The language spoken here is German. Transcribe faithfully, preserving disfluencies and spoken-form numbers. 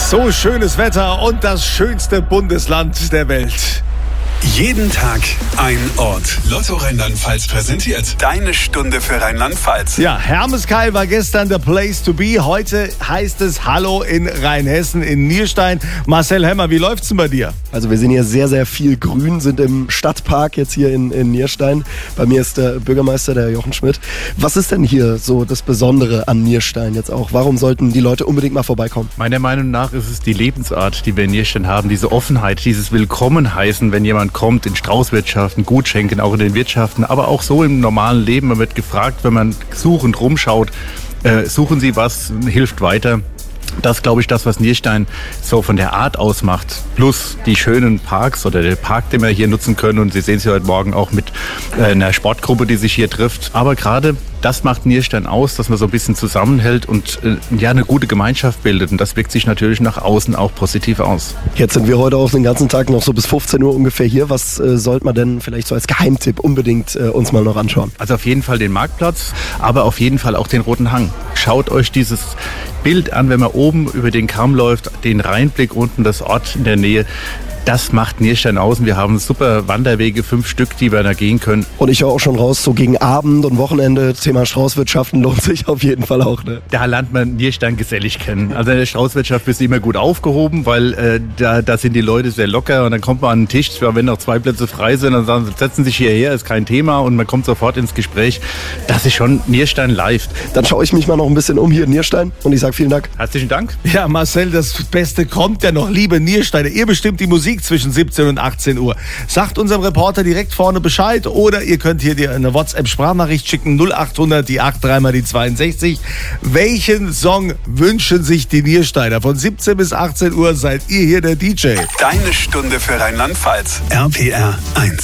So schönes Wetter und das schönste Bundesland der Welt. Jeden Tag ein Ort. Lotto Rheinland-Pfalz präsentiert Deine Stunde für Rheinland-Pfalz. Ja, Hermeskeil war gestern the place to be. Heute heißt es Hallo in Rheinhessen, in Nierstein. Marcel Hemmer, wie läuft's denn bei dir? Also wir sehen hier sehr, sehr viel Grün, sind im Stadtpark jetzt hier in, in Nierstein. Bei mir ist der Bürgermeister, der Jochen Schmidt. Was ist denn hier so das Besondere an Nierstein jetzt auch? Warum sollten die Leute unbedingt mal vorbeikommen? Meiner Meinung nach ist es die Lebensart, die wir in Nierstein haben. Diese Offenheit, dieses Willkommenheißen, wenn jemand kommt in Straußwirtschaften, Gutschenken, auch in den Wirtschaften, aber auch so im normalen Leben. Man wird gefragt, wenn man suchend rumschaut, äh, suchen Sie was, hilft weiter. Das glaube ich, das, was Nierstein so von der Art ausmacht. Plus die schönen Parks oder der Park, den wir hier nutzen können. Und Sie sehen es ja heute Morgen auch mit äh, einer Sportgruppe, die sich hier trifft. Aber gerade das macht Nierstein aus, dass man so ein bisschen zusammenhält und äh, ja eine gute Gemeinschaft bildet. Und das wirkt sich natürlich nach außen auch positiv aus. Jetzt sind wir heute auch den ganzen Tag noch so bis fünfzehn Uhr ungefähr hier. Was äh, sollte man denn vielleicht so als Geheimtipp unbedingt äh, uns mal noch anschauen? Also auf jeden Fall den Marktplatz, aber auf jeden Fall auch den Roten Hang. Schaut euch dieses Bild an, wenn man oben über den Kamm läuft, den Rheinblick unten, das Ort in der Nähe. Das macht Nierstein aus und wir haben super Wanderwege, fünf Stück, die wir da gehen können. Und ich höre auch schon raus, so gegen Abend und Wochenende, Thema Straußwirtschaften lohnt sich auf jeden Fall auch. Ne? Da lernt man Nierstein gesellig kennen. Also in der Straußwirtschaft bist du immer gut aufgehoben, weil äh, da, da sind die Leute sehr locker und dann kommt man an den Tisch, wenn noch zwei Plätze frei sind, dann sagen sie, setzen sich hierher, ist kein Thema und man kommt sofort ins Gespräch. Das ist schon Nierstein live. Dann schaue ich mich mal noch ein bisschen um hier in Nierstein und ich sage vielen Dank. Herzlichen Dank. Ja, Marcel, das Beste kommt ja noch, liebe Niersteiner. Ihr bestimmt die Musik zwischen siebzehn und achtzehn Uhr. Sagt unserem Reporter direkt vorne Bescheid oder ihr könnt hier dir eine WhatsApp-Sprachnachricht schicken, null achthundert, die acht, dreimal die zweiundsechzig. Welchen Song wünschen sich die Niersteiner? Von siebzehn bis achtzehn Uhr seid ihr hier der D J. Deine Stunde für Rheinland-Pfalz. R P R eins.